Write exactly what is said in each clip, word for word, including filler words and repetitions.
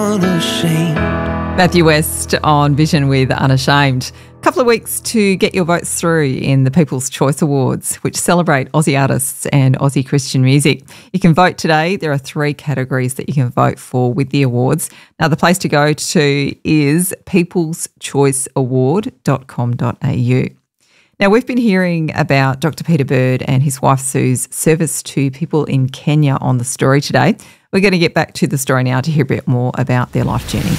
unashamed. Matthew West on Vision with Unashamed. A couple of weeks to get your votes through in the People's Choice Awards, which celebrate Aussie artists and Aussie Christian music. You can vote today. There are three categories that you can vote for with the awards. Now, the place to go to is peoples choice award dot com dot a u. Now, we've been hearing about Doctor Peter Bird and his wife Sue's service to people in Kenya on The Story today. We're going to get back to the story now to hear a bit more about their life journey.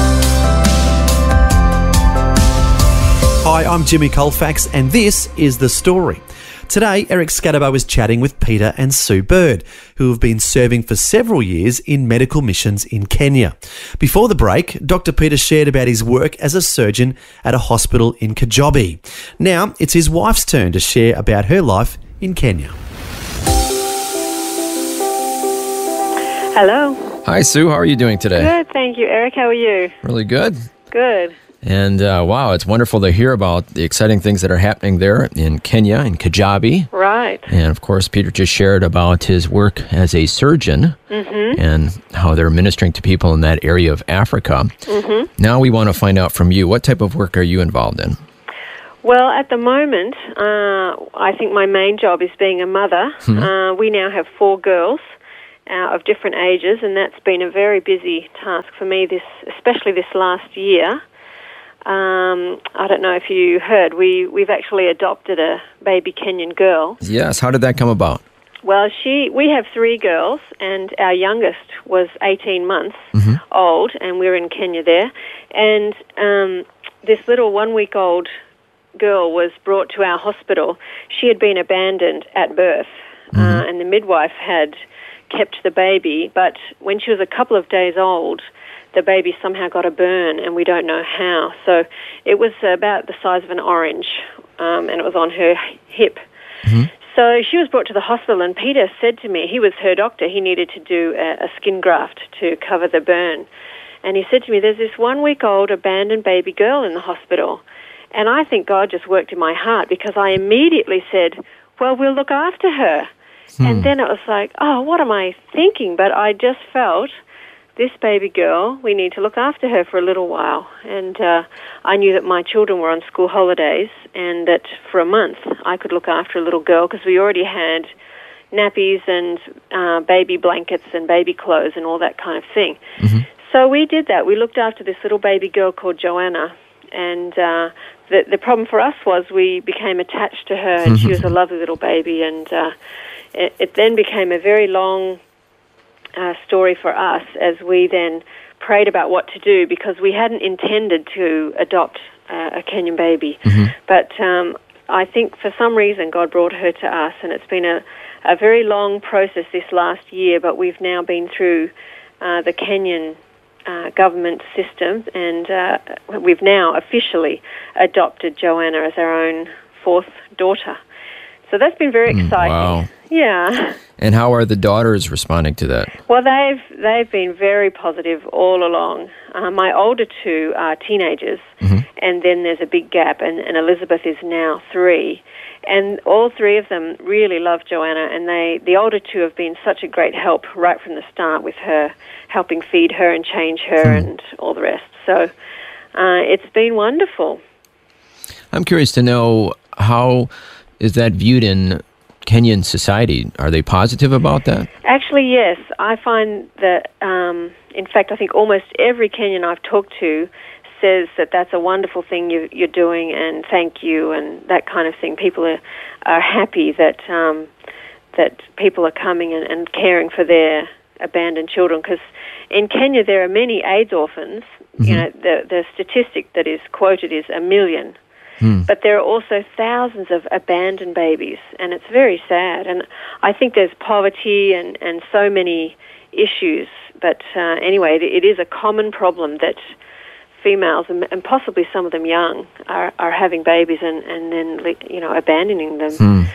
Hi, I'm Jimmy Colfax and this is The Story. Today, Eric Scatterbo is chatting with Peter and Sue Bird, who have been serving for several years in medical missions in Kenya. Before the break, Doctor Peter shared about his work as a surgeon at a hospital in Kajobi. Now, it's his wife's turn to share about her life in Kenya. Hello. Hi, Sue. How are you doing today? Good, thank you. Eric, how are you? Really good. Good. And uh, wow, it's wonderful to hear about the exciting things that are happening there in Kenya, in Kajobi. Right. And of course, Peter just shared about his work as a surgeon Mm-hmm. and how they're ministering to people in that area of Africa. Mm-hmm. Now we want to find out from you, what type of work are you involved in? Well, at the moment, uh, I think my main job is being a mother. Hmm. Uh, we now have four girls uh, of different ages, and that's been a very busy task for me, this, especially this last year. Um, I don't know if you heard, we, we've actually adopted a baby Kenyan girl. Yes, how did that come about? Well, she we have three girls, and our youngest was eighteen months Mm-hmm. old, and we're in Kenya there. And um, this little one-week-old girl was brought to our hospital. She had been abandoned at birth, Mm-hmm. uh, and the midwife had kept the baby, but when she was a couple of days old, the baby somehow got a burn, and we don't know how. So it was about the size of an orange, um, and it was on her hip. Mm-hmm. So she was brought to the hospital, and Peter said to me, he was her doctor, he needed to do a, a skin graft to cover the burn. And he said to me, there's this one-week-old abandoned baby girl in the hospital. And I think God just worked in my heart, because I immediately said, well, we'll look after her. Hmm. And then it was like, oh, what am I thinking? But I just felt, this baby girl, we need to look after her for a little while. And uh, I knew that my children were on school holidays, and that for a month I could look after a little girl, because we already had nappies and uh, baby blankets and baby clothes and all that kind of thing. Mm-hmm. So we did that. We looked after this little baby girl called Joanna, and uh, the, the problem for us was we became attached to her, and she was a lovely little baby, and uh, it, it then became a very long Uh, story for us as we then prayed about what to do, because we hadn't intended to adopt uh, a Kenyan baby. Mm-hmm. But um, I think for some reason God brought her to us, and it's been a, a very long process this last year, but we've now been through uh, the Kenyan uh, government system, and uh, we've now officially adopted Joanna as our own fourth daughter. So that's been very exciting. Wow. Yeah. And how are the daughters responding to that? Well, they've they've been very positive all along. Uh, my older two are teenagers, Mm-hmm. and then there's a big gap, and, and Elizabeth is now three. And all three of them really love Joanna, and they the older two have been such a great help right from the start, with her helping feed her and change her Hmm. and all the rest. So uh, it's been wonderful. I'm curious to know, how is that viewed in Kenyan society? Are they positive about that? Actually, yes. I find that, um, in fact, I think almost every Kenyan I've talked to says that that's a wonderful thing you, you're doing, and thank you, and that kind of thing. People are, are happy that um, that people are coming and, and caring for their abandoned children, because in Kenya there are many AIDS orphans. Mm-hmm. You know, the, the statistic that is quoted is a million. Hmm. But there are also thousands of abandoned babies, and it's very sad. And I think there's poverty and, and so many issues. But uh, anyway, it, it is a common problem that females, and, and possibly some of them young, are, are having babies and, and then, you know, abandoning them. Hmm.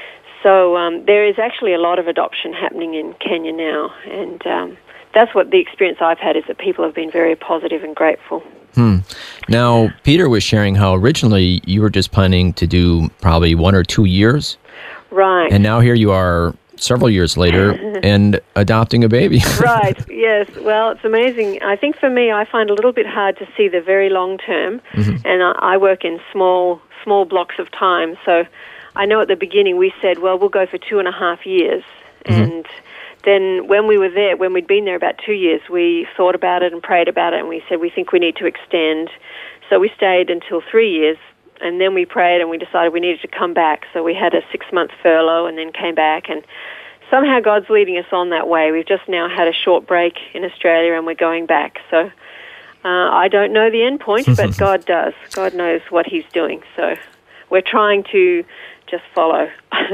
So um, there is actually a lot of adoption happening in Kenya now, and um, that's what the experience I've had, is that people have been very positive and grateful. Hmm. Now, Peter was sharing how originally you were just planning to do probably one or two years. Right. And now here you are several years later and adopting a baby. Right, yes. Well, it's amazing. I think for me, I find it a little bit hard to see the very long term, mm-hmm. and I, I work in small small blocks of time. So I know at the beginning we said, well, we'll go for two and a half years. Mm-hmm. And then when we were there, when we'd been there about two years, we thought about it and prayed about it, and we said, we think we need to extend. So we stayed until three years, and then we prayed and we decided we needed to come back. So we had a six-month furlough and then came back, and somehow God's leading us on that way. We've just now had a short break in Australia and we're going back. So uh, I don't know the end point, but God does. God knows what he's doing. So we're trying to just follow.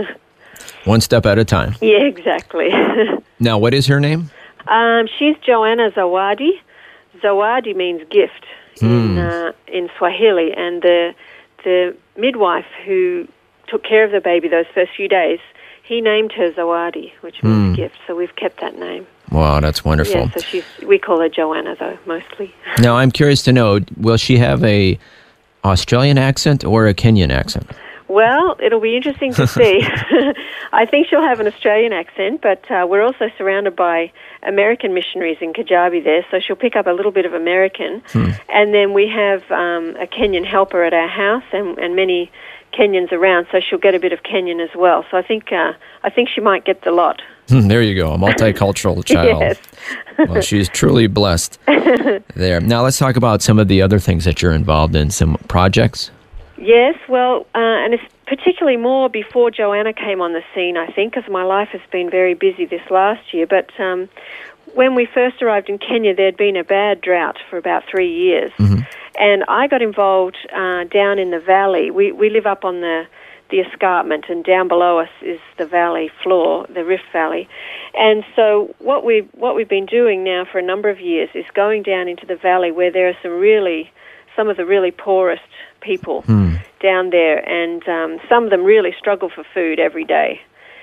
One step at a time. Yeah, exactly. Now, what is her name? Um, she's Joanna Zawadi. Zawadi means gift hmm. in uh, in Swahili, and the the midwife who took care of the baby those first few days, he named her Zawadi, which means hmm. gift. So we've kept that name. Wow, that's wonderful. Yeah, so she's we call her Joanna though mostly. Now, I'm curious to know, will she have a Australian accent or a Kenyan accent? Well, it'll be interesting to see. I think she'll have an Australian accent, but uh, we're also surrounded by American missionaries in Kajabi there, so she'll pick up a little bit of American. Hmm. And then we have um, a Kenyan helper at our house, and, and many Kenyans around, so she'll get a bit of Kenyan as well. So I think uh, I think she might get the lot. There you go, a multicultural child. Yes. Well, she's truly blessed there. Now let's talk about some of the other things that you're involved in, some projects. Yes, well, uh, and it's particularly more before Joanna came on the scene, I think, because my life has been very busy this last year. But um, when we first arrived in Kenya, there'd been a bad drought for about three years. Mm-hmm. And I got involved uh, down in the valley. We we live up on the, the escarpment, and down below us is the valley floor, the Rift Valley. And so what, we, what we've been doing now for a number of years is going down into the valley where there are some really, some of the really poorest people hmm. down there, and um, some of them really struggle for food every day.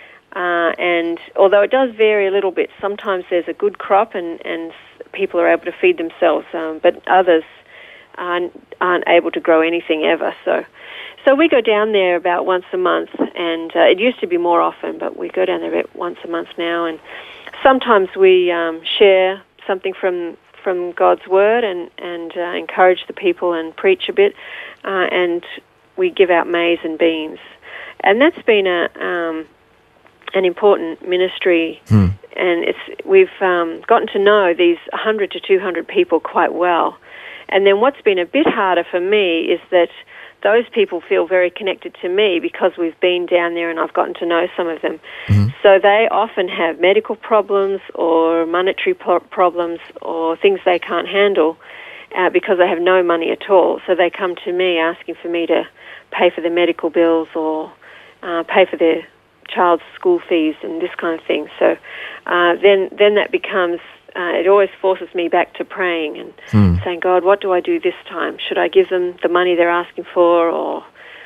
Uh, and although it does vary a little bit, sometimes there's a good crop and, and people are able to feed themselves, um, but others aren't, aren't able to grow anything ever. So so we go down there about once a month, and uh, it used to be more often, but we go down there about once a month now, and sometimes we um, share something from from God's Word and, and uh, encourage the people and preach a bit, uh, and we give out maize and beans. And that's been a um, an important ministry, hmm. and it's we've um, gotten to know these one hundred to two hundred people quite well. And then what's been a bit harder for me is that those people feel very connected to me because we've been down there and I've gotten to know some of them. Mm-hmm. So they often have medical problems or monetary pro- problems or things they can't handle uh, because they have no money at all. So they come to me asking for me to pay for their medical bills or uh, pay for their child's school fees and this kind of thing. So uh, then, then that becomes... Uh, it always forces me back to praying and hmm. saying, God, what do I do this time? Should I give them the money they're asking for, or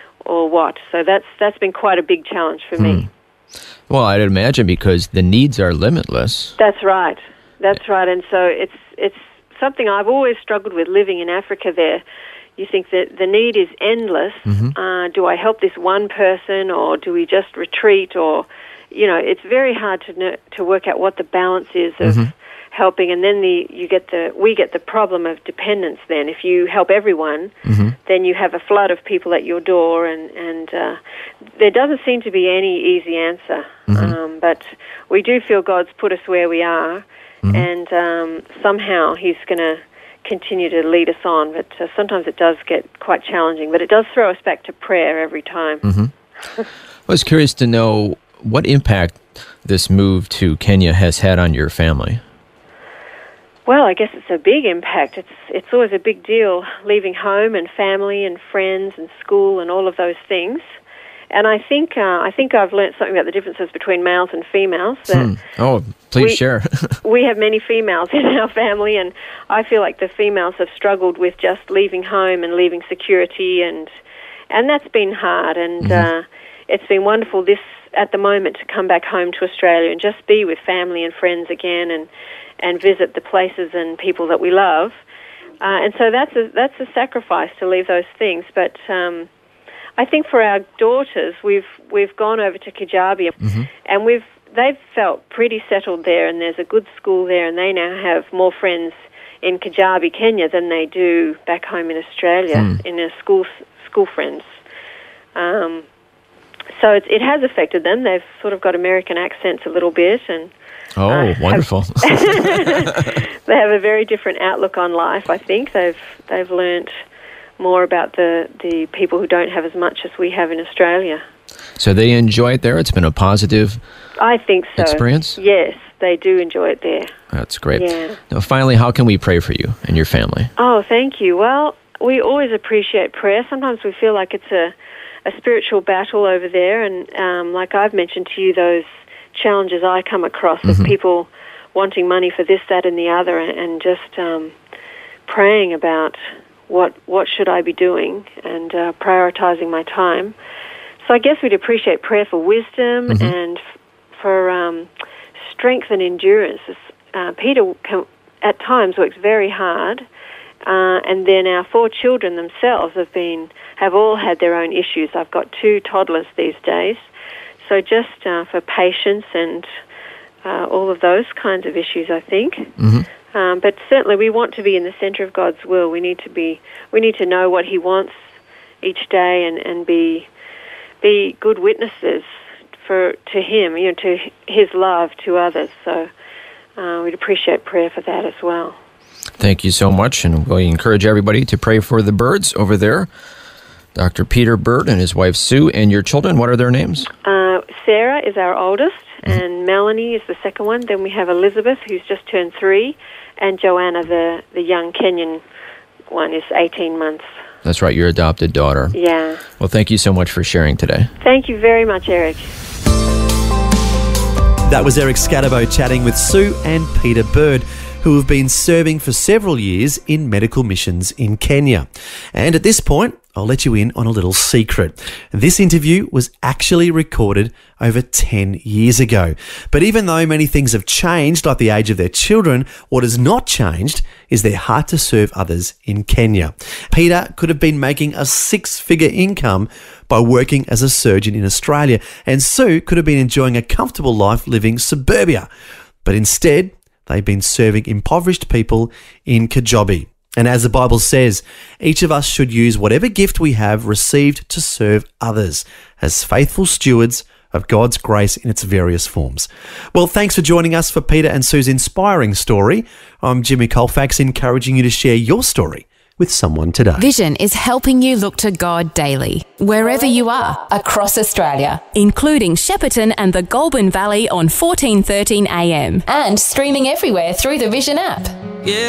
or what? So that's that's been quite a big challenge for hmm. me. Well, I'd imagine because the needs are limitless. That's right. That's right. And so it's it's something I've always struggled with living in Africa there. You think that the need is endless. Mm-hmm. Uh, do I help this one person, or do we just retreat? Or, you know, it's very hard to know, to work out what the balance is of mm-hmm. helping, and then the you get the we get the problem of dependence. Then, if you help everyone, mm-hmm. then you have a flood of people at your door, and and uh, there doesn't seem to be any easy answer. Mm-hmm. Um, but we do feel God's put us where we are, mm-hmm. and um, somehow He's going to continue to lead us on. But uh, sometimes it does get quite challenging. But it does throw us back to prayer every time. Mm-hmm. I was curious to know what impact this move to Kenya has had on your family. Well, I guess it's a big impact. It's it's always a big deal, leaving home and family and friends and school and all of those things. And I think uh, I think I've learnt something about the differences between males and females. That hmm. Oh, please we, share. We have many females in our family, and I feel like the females have struggled with just leaving home and leaving security, and and that's been hard. And mm-hmm. uh, it's been wonderful this at the moment to come back home to Australia and just be with family and friends again, and. and visit the places and people that we love. Uh, and so that's a, that's a sacrifice to leave those things. But um, I think for our daughters, we've we've gone over to Kajabi, mm-hmm. and we've they've felt pretty settled there, and there's a good school there, and they now have more friends in Kajabi, Kenya, than they do back home in Australia mm. in their school school friends. Um, so it, it has affected them. They've sort of got American accents a little bit, and oh, uh, wonderful! Have, they have a very different outlook on life. I think they've they've learnt more about the the people who don't have as much as we have in Australia. So they enjoy it there? It's been a positive I think so. experience? Yes, they do enjoy it there. That's great. Yeah. Now, finally, how can we pray for you and your family? Oh, thank you. Well, we always appreciate prayer. Sometimes we feel like it's a, a spiritual battle over there, and um, like I've mentioned to you, those challenges I come across mm-hmm. of people wanting money for this, that, and the other, and, and just um, praying about what what should I be doing and uh, prioritizing my time. So I guess we'd appreciate prayer for wisdom mm-hmm. and f- for um, strength and endurance. Uh, Peter can, at times works very hard, uh, and then our four children themselves have been have all had their own issues. I've got two toddlers these days, so just uh, for patience and uh, all of those kinds of issues, I think. Mm-hmm. Um, but certainly, we want to be in the center of God's will. We need to be. We need to know what He wants each day, and, and be. be good witnesses for to Him, you know, to His love to others. So uh, we'd appreciate prayer for that as well. Thank you so much, and we encourage everybody to pray for the Birds over there. Doctor Peter Bird and his wife Sue, and your children, what are their names? Uh, Sarah is our oldest, mm-hmm. and Melanie is the second one. Then we have Elizabeth, who's just turned three, and Joanna, the, the young Kenyan one, is eighteen months. That's right, your adopted daughter. Yeah. Well, thank you so much for sharing today. Thank you very much, Eric. That was Eric Scatterbo chatting with Sue and Peter Bird, who have been serving for several years in medical missions in Kenya. And at this point, I'll let you in on a little secret. This interview was actually recorded over ten years ago. But even though many things have changed, like the age of their children, what has not changed is their heart to serve others in Kenya. Peter could have been making a six-figure income by working as a surgeon in Australia, and Sue could have been enjoying a comfortable life living suburbia. But instead, they've been serving impoverished people in Kajabi. And as the Bible says, each of us should use whatever gift we have received to serve others as faithful stewards of God's grace in its various forms. Well, thanks for joining us for Peter and Sue's inspiring story. I'm Jimmy Colfax, encouraging you to share your story with someone today. Vision is helping you look to God daily, wherever you are, across Australia, including Shepparton and the Goulburn Valley on fourteen thirteen A M, and streaming everywhere through the Vision app. Yeah.